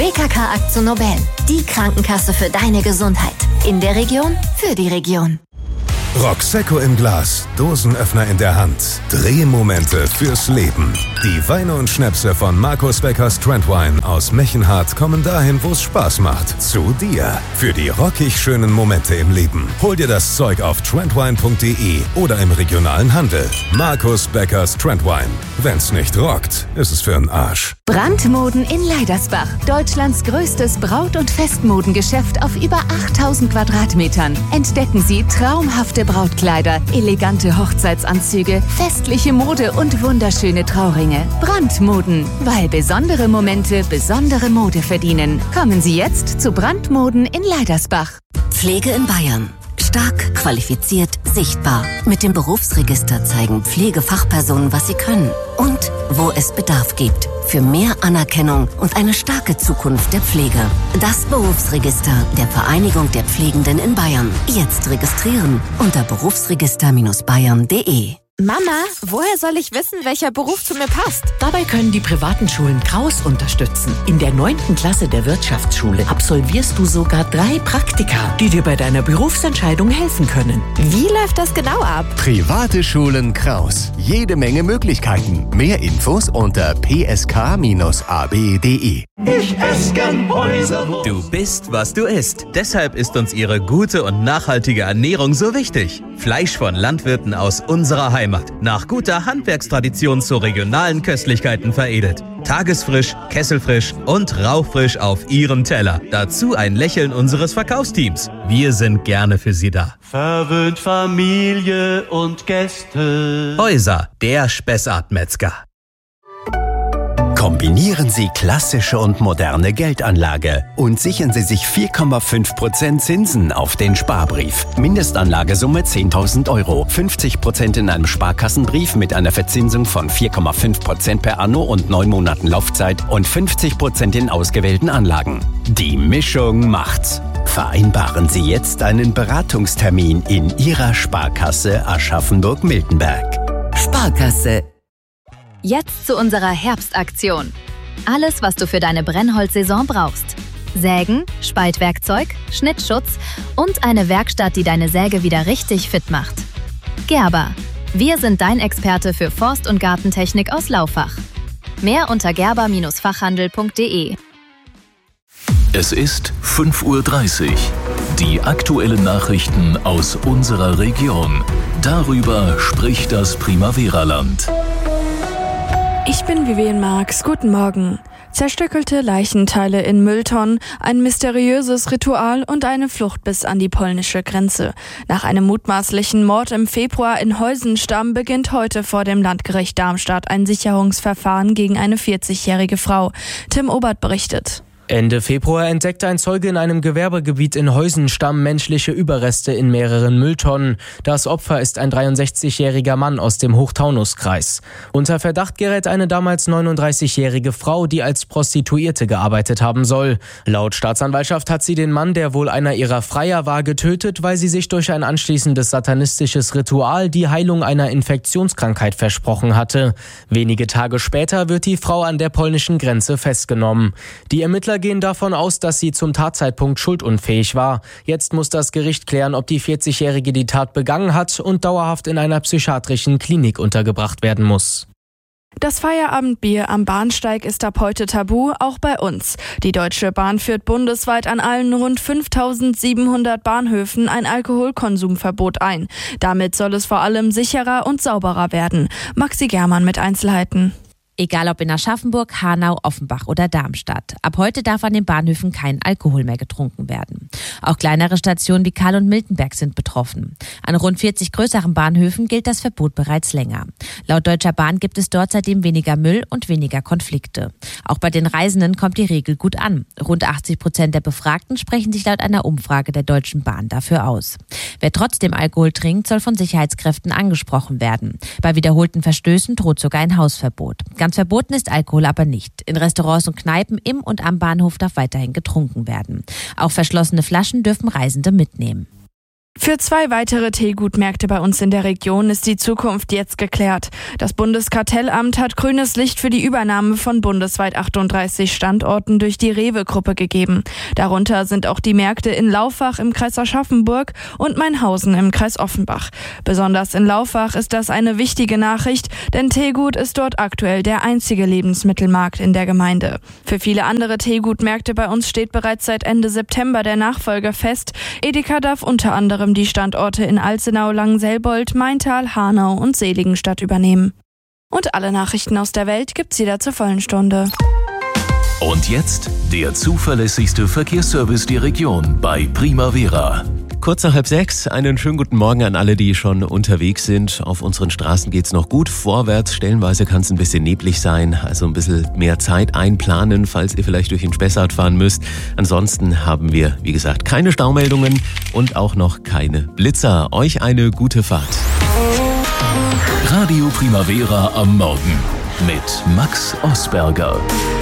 WKK Aktion Nobel. Die Krankenkasse für deine Gesundheit. In der Region, für die Region. Roxecco im Glas, Dosenöffner in der Hand, Drehmomente fürs Leben. Die Weine und Schnäpse von Markus Beckers Trendwine aus Mechenhardt kommen dahin, wo es Spaß macht. Zu dir. Für die rockig schönen Momente im Leben. Hol dir das Zeug auf trendwine.de oder im regionalen Handel. Markus Beckers Trendwine. Wenn's nicht rockt, ist es für'n Arsch. Brandmoden in Leidersbach. Deutschlands größtes Braut- und Festmodengeschäft auf über 8000 Quadratmetern. Entdecken Sie traumhafte Brautkleider, elegante Hochzeitsanzüge, festliche Mode und wunderschöne Trauringe. Brandmoden, weil besondere Momente besondere Mode verdienen. Kommen Sie jetzt zu Brandmoden in Leidersbach. Pflege in Bayern. Stark, qualifiziert, sichtbar. Mit dem Berufsregister zeigen Pflegefachpersonen, was sie können und wo es Bedarf gibt. Für mehr Anerkennung und eine starke Zukunft der Pflege. Das Berufsregister der Vereinigung der Pflegenden in Bayern. Jetzt registrieren unter berufsregister-bayern.de. Mama, woher soll ich wissen, welcher Beruf zu mir passt? Dabei können die privaten Schulen Kraus unterstützen. In der 9. Klasse der Wirtschaftsschule absolvierst du sogar 3 Praktika, die dir bei deiner Berufsentscheidung helfen können. Wie läuft das genau ab? Private Schulen Kraus. Jede Menge Möglichkeiten. Mehr Infos unter psk-ab.de. Ich esse gern Häuserwurst. Du bist, was du isst. Deshalb ist uns ihre gute und nachhaltige Ernährung so wichtig. Fleisch von Landwirten aus unserer Heimat. Nach guter Handwerkstradition zu regionalen Köstlichkeiten veredelt. Tagesfrisch, kesselfrisch und rauchfrisch auf Ihrem Teller. Dazu ein Lächeln unseres Verkaufsteams. Wir sind gerne für Sie da. Verwöhnt Familie und Gäste. Häuser, der Spessart-Metzger. Kombinieren Sie klassische und moderne Geldanlage und sichern Sie sich 4,5% Zinsen auf den Sparbrief. Mindestanlagesumme 10.000 €. 50% in einem Sparkassenbrief mit einer Verzinsung von 4,5% per Anno und 9 Monaten Laufzeit und 50% in ausgewählten Anlagen. Die Mischung macht's. Vereinbaren Sie jetzt einen Beratungstermin in Ihrer Sparkasse Aschaffenburg-Miltenberg. Sparkasse. Jetzt zu unserer Herbstaktion. Alles, was du für deine Brennholzsaison brauchst. Sägen, Spaltwerkzeug, Schnittschutz und eine Werkstatt, die deine Säge wieder richtig fit macht. Gerber. Wir sind dein Experte für Forst- und Gartentechnik aus Laufach. Mehr unter gerber-fachhandel.de. Es ist 5:30 Uhr. Die aktuellen Nachrichten aus unserer Region. Darüber spricht das Primavera-Land. Ich bin Vivian Marx. Guten Morgen. Zerstückelte Leichenteile in Mülltonnen, ein mysteriöses Ritual und eine Flucht bis an die polnische Grenze. Nach einem mutmaßlichen Mord im Februar in Heusenstamm beginnt heute vor dem Landgericht Darmstadt ein Sicherungsverfahren gegen eine 40-jährige Frau. Tim Obert berichtet. Ende Februar entdeckte ein Zeuge in einem Gewerbegebiet in Heusenstamm menschliche Überreste in mehreren Mülltonnen. Das Opfer ist ein 63-jähriger Mann aus dem Hochtaunuskreis. Unter Verdacht gerät eine damals 39-jährige Frau, die als Prostituierte gearbeitet haben soll. Laut Staatsanwaltschaft hat sie den Mann, der wohl einer ihrer Freier war, getötet, weil sie sich durch ein anschließendes satanistisches Ritual die Heilung einer Infektionskrankheit versprochen hatte. Wenige Tage später wird die Frau an der polnischen Grenze festgenommen. Die Ermittler gehen davon aus, dass sie zum Tatzeitpunkt schuldunfähig war. Jetzt muss das Gericht klären, ob die 40-Jährige die Tat begangen hat und dauerhaft in einer psychiatrischen Klinik untergebracht werden muss. Das Feierabendbier am Bahnsteig ist ab heute tabu, auch bei uns. Die Deutsche Bahn führt bundesweit an allen rund 5.700 Bahnhöfen ein Alkoholkonsumverbot ein. Damit soll es vor allem sicherer und sauberer werden. Maxi Germann mit Einzelheiten. Egal ob in Aschaffenburg, Hanau, Offenbach oder Darmstadt. Ab heute darf an den Bahnhöfen kein Alkohol mehr getrunken werden. Auch kleinere Stationen wie Karl und Miltenberg sind betroffen. An rund 40 größeren Bahnhöfen gilt das Verbot bereits länger. Laut Deutscher Bahn gibt es dort seitdem weniger Müll und weniger Konflikte. Auch bei den Reisenden kommt die Regel gut an. Rund 80% der Befragten sprechen sich laut einer Umfrage der Deutschen Bahn dafür aus. Wer trotzdem Alkohol trinkt, soll von Sicherheitskräften angesprochen werden. Bei wiederholten Verstößen droht sogar ein Hausverbot. Ganz verboten ist Alkohol aber nicht. In Restaurants und Kneipen im und am Bahnhof darf weiterhin getrunken werden. Auch verschlossene Flaschen dürfen Reisende mitnehmen. Für 2 weitere Teegutmärkte bei uns in der Region ist die Zukunft jetzt geklärt. Das Bundeskartellamt hat grünes Licht für die Übernahme von bundesweit 38 Standorten durch die Rewe-Gruppe gegeben. Darunter sind auch die Märkte in Laufach im Kreis Aschaffenburg und Mainhausen im Kreis Offenbach. Besonders in Laufach ist das eine wichtige Nachricht, denn Teegut ist dort aktuell der einzige Lebensmittelmarkt in der Gemeinde. Für viele andere Teegutmärkte bei uns steht bereits seit Ende September der Nachfolger fest. Edeka darf unter anderem die Standorte in Alzenau, Langenselbold, Maintal, Hanau und Seligenstadt übernehmen. Und alle Nachrichten aus der Welt gibt's wieder zur vollen Stunde. Und jetzt der zuverlässigste Verkehrsservice der Region bei Primavera. Kurz nach 5:30, einen schönen guten Morgen an alle, die schon unterwegs sind. Auf unseren Straßen geht's noch gut vorwärts. Stellenweise kann es ein bisschen neblig sein, also ein bisschen mehr Zeit einplanen, falls ihr vielleicht durch den Spessart fahren müsst. Ansonsten haben wir, wie gesagt, keine Staumeldungen und auch noch keine Blitzer. Euch eine gute Fahrt. Radio Primavera am Morgen mit Max Osberger.